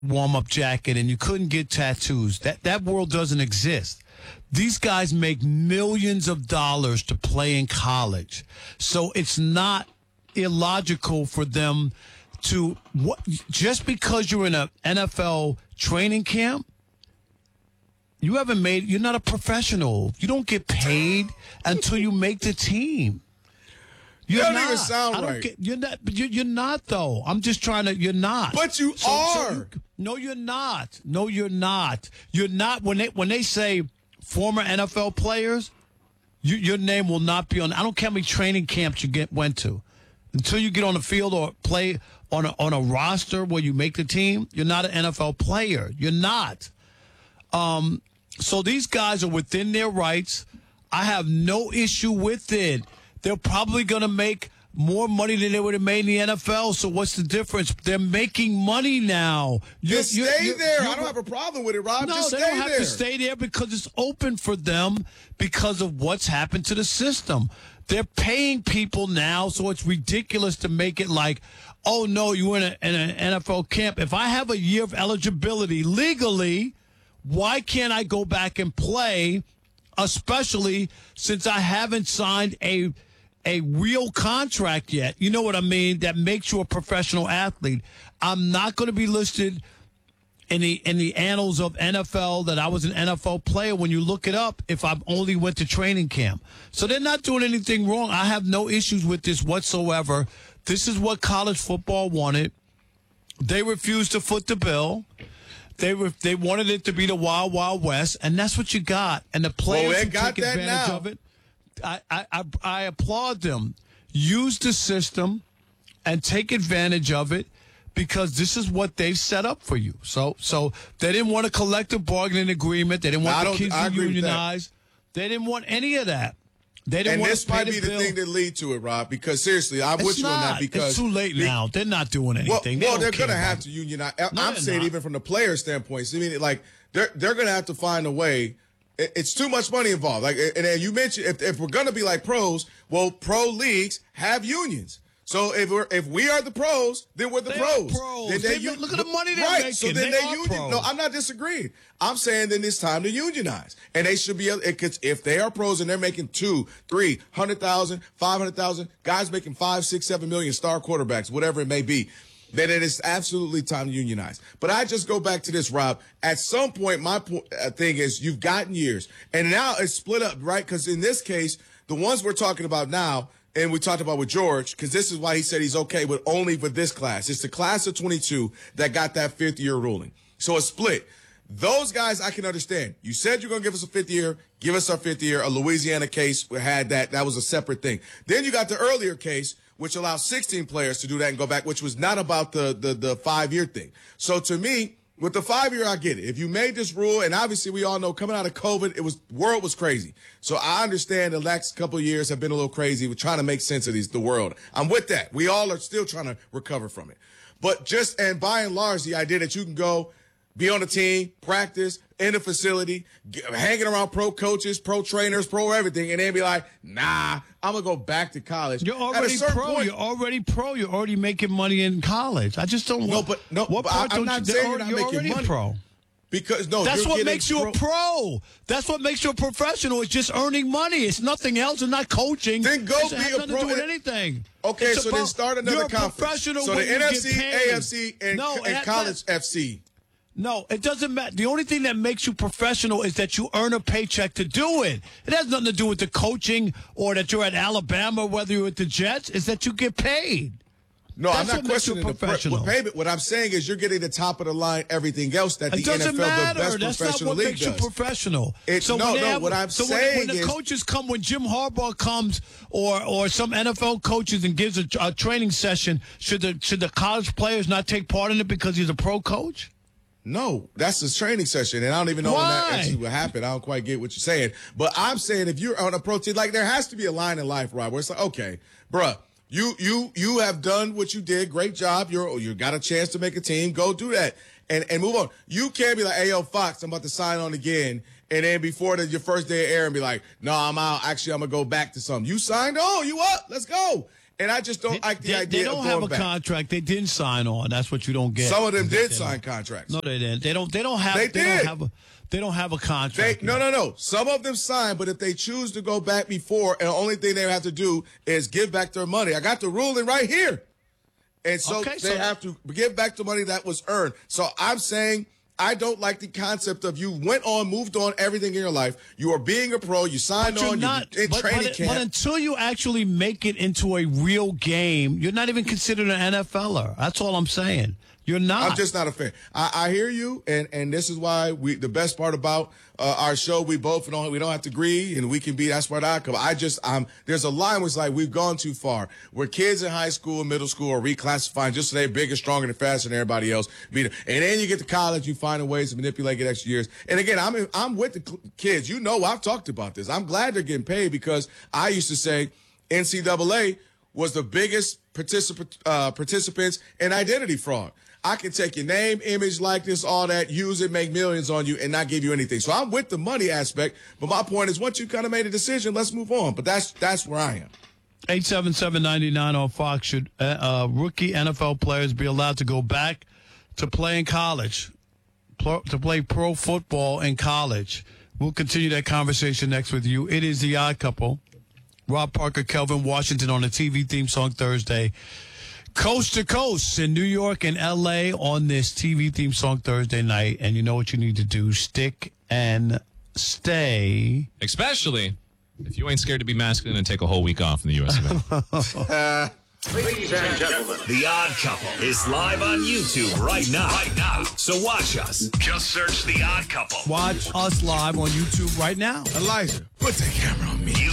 warm-up jacket and you couldn't get tattoos. That world doesn't exist. These guys make millions of dollars to play in college. So it's not illogical for them to just because you're in an NFL training camp, you're not a professional. You don't get paid until you make the team. You don't even sound right. You're not though. I'm just trying to. You're not. But you are. No, you're not. No, you're not. You're not. When they say former NFL players, your name will not be on. I don't care how many training camps you went to. Until you get on the field or play on a roster where you make the team, you're not an NFL player. You're not. So these guys are within their rights. I have no issue with it. They're probably going to make more money than they would have made in the NFL. So what's the difference? They're making money now. Just stay there. I don't have a problem with it, Rob. No, just stay they don't there. have to stay there because it's open for them because of what's happened to the system. They're paying people now, so it's ridiculous to make it like, oh, no, you were in an NFL camp. If I have a year of eligibility legally, why can't I go back and play, especially since I haven't signed a real contract yet? You know what I mean? That makes you a professional athlete. I'm not going to be listed in the annals of NFL that I was an NFL player when you look it up if I only went to training camp. So they're not doing anything wrong. I have no issues with this whatsoever. This is what college football wanted. They refused to foot the bill. They wanted it to be the Wild Wild West, and that's what you got. And the players who take advantage of it, I applaud them. Use the system and take advantage of it, because this is what they've set up for you. So they didn't want a collective bargaining agreement. They didn't want the kids to unionize. They didn't want any of that. They didn't want to pay the bill. And this might be the thing that lead to it, Rob, because seriously, I'm with you on that. Because it's too late now. They're not doing anything. Well, they're going to have to unionize. I'm saying even from the player standpoint. So, I mean, like, they're going to have to find a way. It's too much money involved. Like, and you mentioned, if we're going to be like pros, well, pro leagues have unions. So if we are the pros, then we're the pros. Look at the money they're making. So then they union. No, I'm not disagreeing. I'm saying then it's time to unionize, and they should be able. If they are pros and they're making 200,000, 300,000, 500,000, guys making 5, 6, 7 million, star quarterbacks, whatever it may be, then it is absolutely time to unionize. But I just go back to this, Rob. At some point, my thing is you've gotten years, and now it's split up, right? Because in this case, the ones we're talking about now. And we talked about with George, because this is why he said he's okay with only for this class. It's the class of 22 that got that fifth-year ruling. So it's split. Those guys I can understand. You said you're going to give us a fifth year. Give us our fifth year. A Louisiana case had that. That was a separate thing. Then you got the earlier case, which allows 16 players to do that and go back, which was not about the 5-year thing. So to me, with the 5-year, I get it. If you made this rule, and obviously we all know coming out of COVID, world was crazy. So I understand the last couple of years have been a little crazy. We're trying to make sense of the world. I'm with that. We all are still trying to recover from it. But and by and large, the idea that you can go be on a team, practice, in a facility, hanging around pro coaches, pro trainers, pro everything, and then be like, nah, I'm going to go back to college. You're already pro. You're already pro. You're already making money in college. I just don't want. I'm not saying you're not making money. Pro. Because that's what makes you a pro. That's what makes you a professional. It's just earning money. It's nothing else. It's not coaching. Then go be a pro. It has nothing to do with anything. Okay, so then start another conference. So the NFC, AFC, and college FC. No, it doesn't matter. The only thing that makes you professional is that you earn a paycheck to do it. It has nothing to do with the coaching or that you're at Alabama, whether you're at the Jets. It's that you get paid. No, I'm not questioning the payment. What I'm saying is you're getting the top of the line, everything else that the NFL, the best professional league does. That's not what makes you professional. What I'm saying when the coaches come, when Jim Harbaugh comes or some NFL coaches and gives a training session, should the college players not take part in it because he's a pro coach? No, that's his training session, and I don't even know when that actually will happen. I don't quite get what you're saying. But I'm saying if you're on a pro team, like there has to be a line in life, Rob, where it's like, okay, bruh, you have done what you did. Great job. You got a chance to make a team. Go do that and move on. You can't be like, hey, yo, Fox, I'm about to sign on again. And then before your first day of air and be like, no, I'm out. Actually, I'm going to go back to something. You signed on. You up. Let's go. And I just don't like the idea They don't of have going a back. contract. They didn't sign on. That's what you don't get. Some of them did sign contracts. No, they didn't. They don't have. They did. They don't have a contract. No. Some of them signed, but if they choose to go back before, and the only thing they have to do is give back their money. I got the ruling right here. And so they have to give back the money that was earned. So I'm saying I don't like the concept of you moved on everything in your life. You are being a pro. You signed on. You're in training camp. But until you actually make it into a real game, you're not even considered an NFLer. That's all I'm saying. You're not. I'm just not a fan. I hear you, and this is why the best part about our show, we don't have to agree, and we can be. That's what I come. There's a line where it's like we've gone too far. Where kids in high school and middle school are reclassifying just so they're bigger, stronger, and faster than everybody else. And then you get to college, you find ways to manipulate, get extra years. And again, I'm with the kids. You know, I've talked about this. I'm glad they're getting paid because I used to say NCAA was the biggest participants in identity fraud. I can take your name, image, likeness, all that, use it, make millions on you, and not give you anything. So I'm with the money aspect, but my point is once you kind of made a decision, let's move on. But that's where I am. 877-99 on Fox. Should rookie NFL players be allowed to go back to playing college, to play pro football in college? We'll continue that conversation next with you. It is The Odd Couple. Rob Parker, Kelvin Washington on the TV theme song Thursday. Coast to coast in New York and L.A. on this TV theme song Thursday night. And you know what you need to do. Stick and stay. Especially if you ain't scared to be masculine and take a whole week off in the U.S. of A. Ladies and gentlemen, The Odd Couple is live on YouTube right now. So watch us. Just search The Odd Couple. Watch us live on YouTube right now. Elijah, put that camera on me.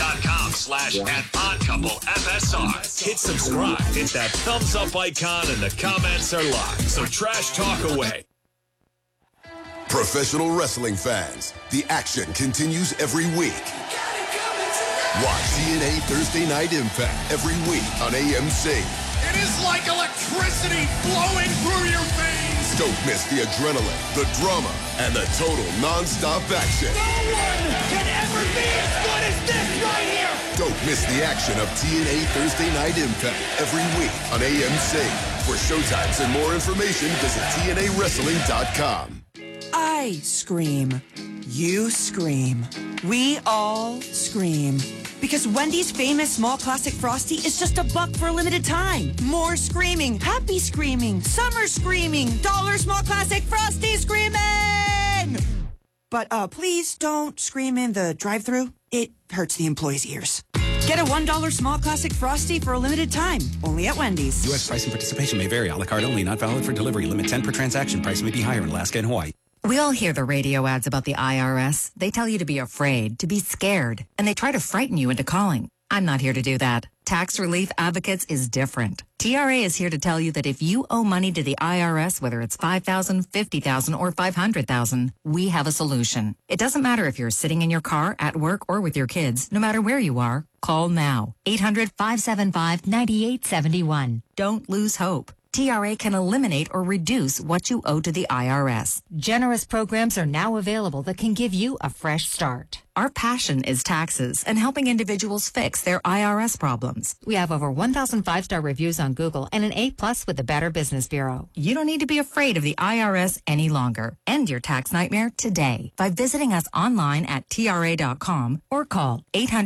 YouTube.com/@oddcouplefsr. Hit subscribe. Hit that thumbs up icon and the comments are live. So trash talk away. Professional wrestling fans, the action continues every week. Watch TNA Thursday Night Impact every week on AMC. It is like electricity flowing through your veins. Don't miss the adrenaline, the drama, and the total non-stop action. No one can ever be as good as this right here. Don't miss the action of TNA Thursday Night Impact every week on AMC. For showtimes and more information, visit TNAWrestling.com. I scream. You scream. We all scream. Because Wendy's famous small classic Frosty is just $1 for a limited time. More screaming, happy screaming, summer screaming, dollar small classic Frosty screaming! But please don't scream in the drive-thru. It hurts the employees' ears. Get a $1 small classic Frosty for a limited time, only at Wendy's. U.S. price and participation may vary. A la carte only, not valid for delivery. Limit 10 per transaction. Price may be higher in Alaska and Hawaii. We all hear the radio ads about the IRS. They tell you to be afraid, to be scared, and they try to frighten you into calling. I'm not here to do that. Tax Relief Advocates is different. TRA is here to tell you that if you owe money to the IRS, whether it's $5,000, $50,000, or $500,000, we have a solution. It doesn't matter if you're sitting in your car, at work, or with your kids. No matter where you are, call now. 800-575-9871. Don't lose hope. TRA can eliminate or reduce what you owe to the IRS. Generous programs are now available that can give you a fresh start. Our passion is taxes and helping individuals fix their IRS problems. We have over 1,000 5-star reviews on Google and an A+ with the Better Business Bureau. You don't need to be afraid of the IRS any longer. End your tax nightmare today by visiting us online at TRA.com or call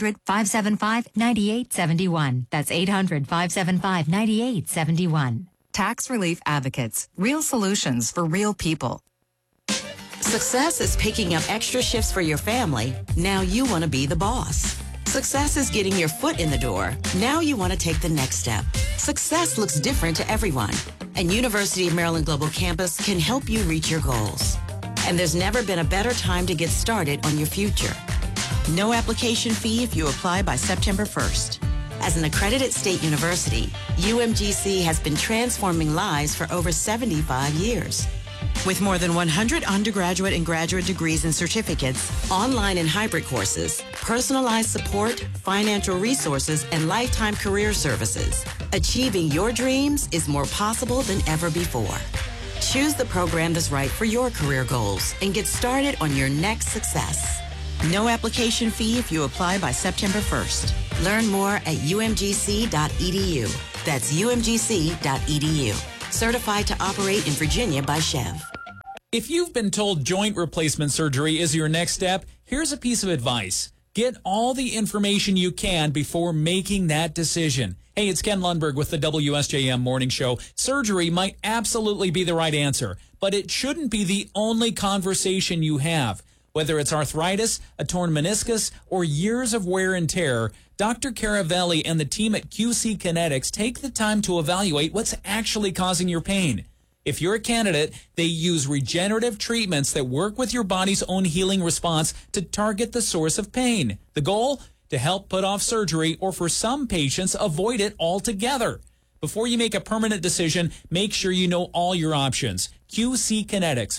800-575-9871. That's 800-575-9871. Tax Relief Advocates. Real solutions for real people. Success is picking up extra shifts for your family. Now you want to be the boss. Success is getting your foot in the door. Now you want to take the next step. Success looks different to everyone, and University of Maryland Global Campus can help you reach your goals. And there's never been a better time to get started on your future. No application fee if you apply by September 1st. As an accredited state university, UMGC has been transforming lives for over 75 years. With more than 100 undergraduate and graduate degrees and certificates, online and hybrid courses, personalized support, financial resources, and lifetime career services, achieving your dreams is more possible than ever before. Choose the program that's right for your career goals and get started on your next success. No application fee if you apply by September 1st. Learn more at umgc.edu. That's umgc.edu. Certified to operate in Virginia by Chev. If you've been told joint replacement surgery is your next step, here's a piece of advice. Get all the information you can before making that decision. Hey, it's Ken Lundberg with the WSJM Morning Show. Surgery might absolutely be the right answer, but it shouldn't be the only conversation you have. Whether it's arthritis, a torn meniscus, or years of wear and tear, Dr. Caravelli and the team at QC Kinetics take the time to evaluate what's actually causing your pain. If you're a candidate, they use regenerative treatments that work with your body's own healing response to target the source of pain. The goal? To help put off surgery, or for some patients, avoid it altogether. Before you make a permanent decision, make sure you know all your options. QC Kinetics,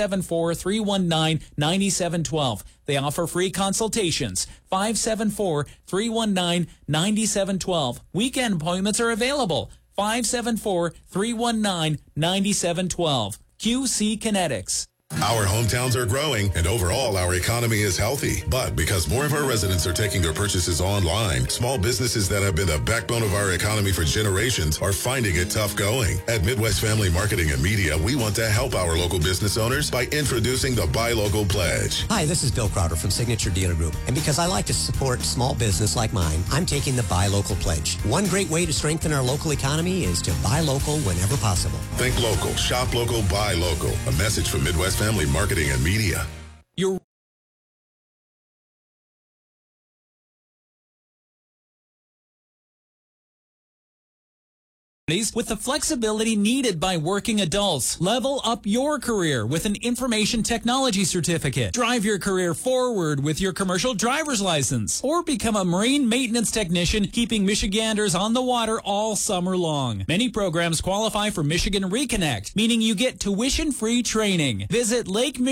574-319-9712. They offer free consultations, 574-319-9712. Weekend appointments are available, 574-319-9712. QC Kinetics. Our hometowns are growing, and overall, our economy is healthy. But because more of our residents are taking their purchases online, small businesses that have been the backbone of our economy for generations are finding it tough going. At Midwest Family Marketing and Media, we want to help our local business owners by introducing the Buy Local Pledge. Hi, this is Bill Crowder from Signature Dealer Group. And because I like to support small business like mine, I'm taking the Buy Local Pledge. One great way to strengthen our local economy is to buy local whenever possible. Think local, shop local, buy local. A message from Midwest Family Marketing and Media. You're with the flexibility needed by working adults. Level up your career with an information technology certificate. Drive your career forward with your commercial driver's license. Or become a marine maintenance technician, keeping Michiganders on the water all summer long. Many programs qualify for Michigan Reconnect, meaning you get tuition-free training. Visit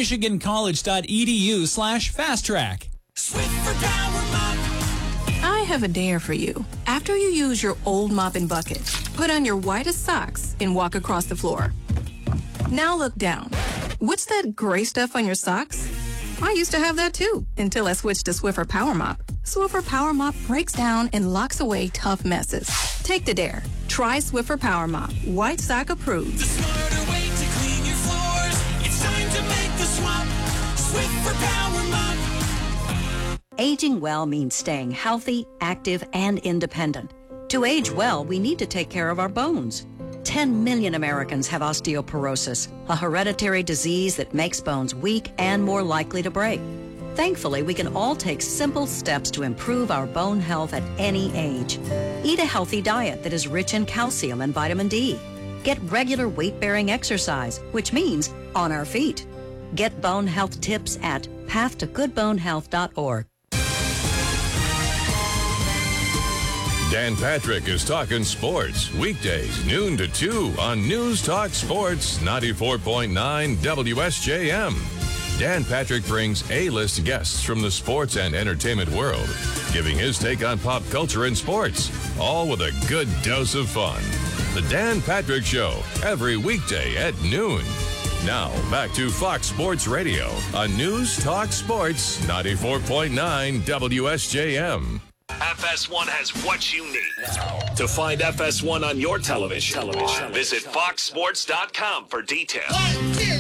lakemichigancollege.edu/fasttrack. Swiffer Power Mop. I have a dare for you. After you use your old mop and bucket, put on your whitest socks and walk across the floor. Now look down. What's that gray stuff on your socks? I used to have that too, until I switched to Swiffer Power Mop. Swiffer Power Mop breaks down and locks away tough messes. Take the dare. Try Swiffer Power Mop. White sock approved. The smarter way to clean your floors. It's time to make the swap. Swiffer Power Mop. Aging well means staying healthy, active, and independent. To age well, we need to take care of our bones. 10 million Americans have osteoporosis, a hereditary disease that makes bones weak and more likely to break. Thankfully, we can all take simple steps to improve our bone health at any age. Eat a healthy diet that is rich in calcium and vitamin D. Get regular weight-bearing exercise, which means on our feet. Get bone health tips at pathtogoodbonehealth.org. Dan Patrick is talking sports weekdays noon to 2 on News Talk Sports 94.9 WSJM. Dan Patrick brings A-list guests from the sports and entertainment world, giving his take on pop culture and sports, all with a good dose of fun. The Dan Patrick Show, every weekday at noon. Now, back to Fox Sports Radio on News Talk Sports 94.9 WSJM. FS1 has what you need. To find FS1 on your television, visit foxsports.com for details.